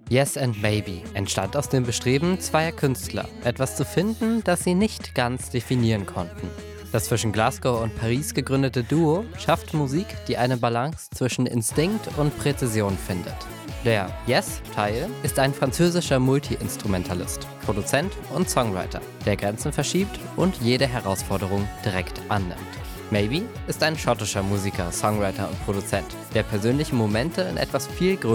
Yes and Maybe entstand aus dem Bestreben zweier Künstler, etwas zu finden, das sie nicht ganz definieren konnten. Das zwischen Glasgow und Paris gegründete Duo schafft Musik, die eine Balance zwischen Instinkt und Präzision findet. Der Yes-Teil ist ein französischer Multi-Instrumentalist, Produzent und Songwriter, der Grenzen verschiebt und jede Herausforderung direkt annimmt. Maybe ist ein schottischer Musiker, Songwriter und Produzent, der persönliche Momente in etwas viel größer